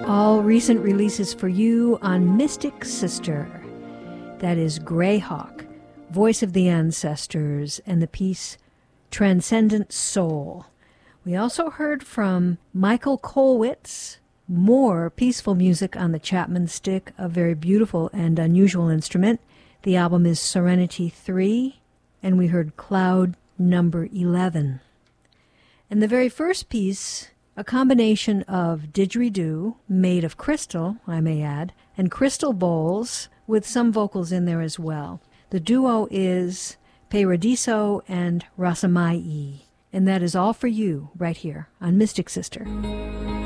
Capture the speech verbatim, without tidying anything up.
All recent releases for you on Mystic Sister. That is Greyhawk, Voice of the Ancestors, and the piece Transcendent Soul. We also heard from Michael Kolwitz, more peaceful music on the Chapman stick, a very beautiful and unusual instrument. The album is Serenity three, and we heard Cloud Number eleven. And the very first piece, a combination of didgeridoo, made of crystal, I may add, and crystal bowls with some vocals in there as well. The duo is Paradiso and Rasamai, and that is all for you right here on Mystic Sister.